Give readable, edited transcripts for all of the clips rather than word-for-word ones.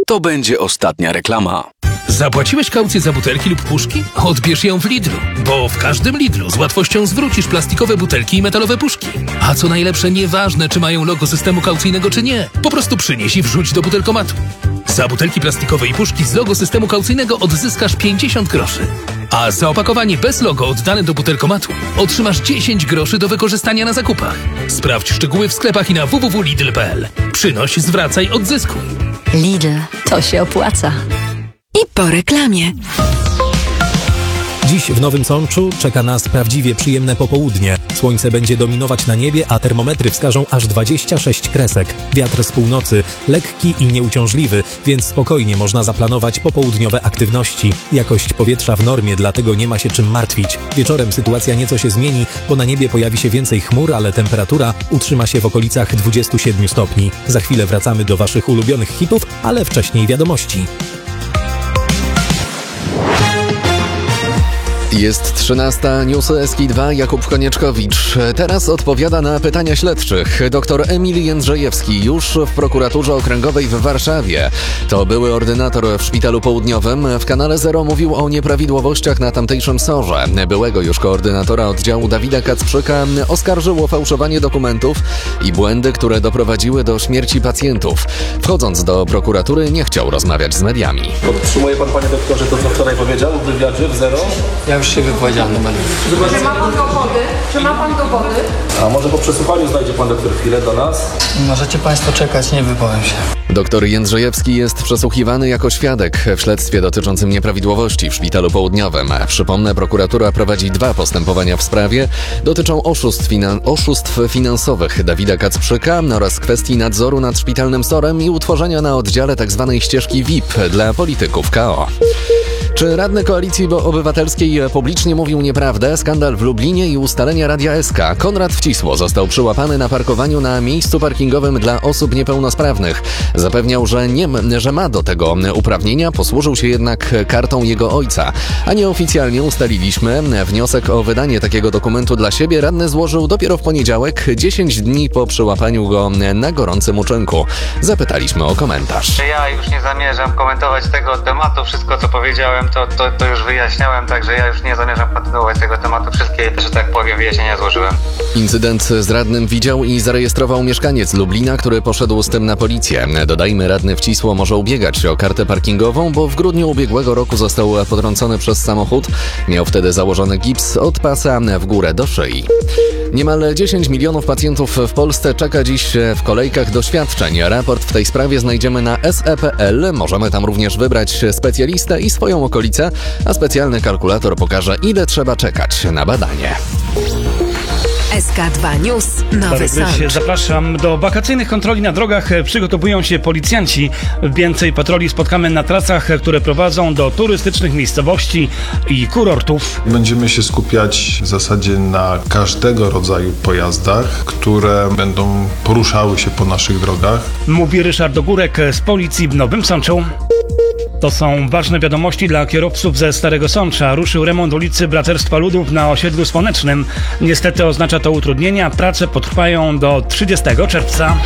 to będzie ostatnia reklama. Zapłaciłeś kaucję za butelki lub puszki? Odbierz ją w Lidlu, bo w każdym Lidlu z łatwością zwrócisz plastikowe butelki i metalowe puszki. A co najlepsze, nieważne czy mają logo systemu kaucyjnego czy nie, po prostu przynieś i wrzuć do butelkomatu. Za butelki plastikowe i puszki z logo systemu kaucyjnego odzyskasz 50 groszy. A za opakowanie bez logo oddane do butelkomatu otrzymasz 10 groszy do wykorzystania na zakupach. Sprawdź szczegóły w sklepach i na www.lidl.pl. Przynoś, zwracaj, odzyskuj. Lidl, to się opłaca. I po reklamie. Dziś w Nowym Sączu czeka nas prawdziwie przyjemne popołudnie. Słońce będzie dominować na niebie, a termometry wskażą aż 26 kresek. Wiatr z północy, lekki i nieuciążliwy, więc spokojnie można zaplanować popołudniowe aktywności. Jakość powietrza w normie, dlatego nie ma się czym martwić. Wieczorem sytuacja nieco się zmieni, bo na niebie pojawi się więcej chmur, ale temperatura utrzyma się w okolicach 27 stopni. Za chwilę wracamy do Waszych ulubionych hitów, ale wcześniej wiadomości. Jest 13, newsy SK2, Jakub Konieczkowicz. Teraz odpowiada na pytania śledczych. Dr Emil Jędrzejewski już w prokuraturze okręgowej w Warszawie. To były ordynator w Szpitalu Południowym. W kanale Zero mówił o nieprawidłowościach na tamtejszym SOR-ze. Byłego już koordynatora oddziału Dawida Kacprzyka oskarżył o fałszowanie dokumentów i błędy, które doprowadziły do śmierci pacjentów. Wchodząc do prokuratury, nie chciał rozmawiać z mediami. Podtrzymuje pan, panie doktorze, to co wczoraj powiedział w wywiadzie w Zero? Ja już się wypowiedziałem do mediów. Czy ma pan dowody? Czy ma pan dowody? A może po przesłuchaniu znajdzie pan doktor chwilę do nas? Możecie państwo czekać, nie wypowiem się. Doktor Jędrzejewski jest przesłuchiwany jako świadek w śledztwie dotyczącym nieprawidłowości w Szpitalu Południowym. Przypomnę, prokuratura prowadzi 2 postępowania w sprawie. Dotyczą oszustw finansowych Dawida Kacprzyka oraz kwestii nadzoru nad szpitalnym SOR-em i utworzenia na oddziale tzw. ścieżki VIP dla polityków KO. Czy radny Koalicji Obywatelskiej publicznie mówił nieprawdę? Skandal w Lublinie i ustalenia Radia SK. Konrad Wcisło został przyłapany na parkowaniu na miejscu parkingowym dla osób niepełnosprawnych. Zapewniał, że ma do tego uprawnienia, posłużył się jednak kartą jego ojca. A nieoficjalnie ustaliliśmy, wniosek o wydanie takiego dokumentu dla siebie radny złożył dopiero w poniedziałek, 10 dni po przyłapaniu go na gorącym uczynku. Zapytaliśmy o komentarz. Ja już nie zamierzam komentować tego tematu. Wszystko, co powiedziałem, to już wyjaśniałem, także ja już nie zamierzam kontynuować tego tematu. Wszystkie, że tak powiem, wyjaśnienia złożyłem. Incydent z radnym widział i zarejestrował mieszkaniec Lublina, który poszedł z tym na policję. Dodajmy, radny Wcisło może ubiegać się o kartę parkingową, bo w grudniu ubiegłego roku został potrącony przez samochód. Miał wtedy założony gips od pasa w górę do szyi. Niemal 10 milionów pacjentów w Polsce czeka dziś w kolejkach do świadczeń. Raport w tej sprawie znajdziemy na SE.pl. Możemy tam również wybrać specjalistę i swoją okolicę, a specjalny kalkulator pokaże, ile trzeba czekać na badanie. SK2 News, Nowy Sącz. Zapraszam do wakacyjnych kontroli na drogach. Przygotowują się policjanci. Więcej patroli spotkamy na trasach, które prowadzą do turystycznych miejscowości i kurortów. Będziemy się skupiać w zasadzie na każdego rodzaju pojazdach, które będą poruszały się po naszych drogach. Mówi Ryszard Ogórek z Policji w Nowym Sączu. To są ważne wiadomości dla kierowców ze Starego Sącza. Ruszył remont ulicy Braterstwa Ludów na osiedlu Słonecznym. Niestety oznacza to utrudnienia. Prace potrwają do 30 czerwca.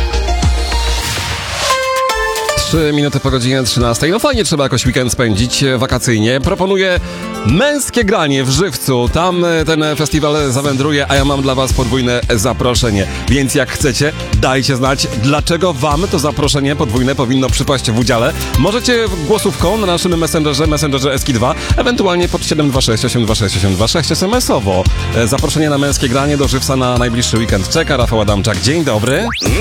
3 minuty po godzinie 13. No fajnie, trzeba jakoś weekend spędzić wakacyjnie. Proponuję Męskie Granie w Żywcu. Tam ten festiwal zawędruje, a ja mam dla was podwójne zaproszenie. Więc jak chcecie, dajcie znać, dlaczego wam to zaproszenie podwójne powinno przypaść w udziale. Możecie głosówką na naszym messengerze SK2, ewentualnie pod 726826826 SMS-owo. Zaproszenie na Męskie Granie do Żywca na najbliższy weekend czeka. Rafał Adamczak, dzień dobry.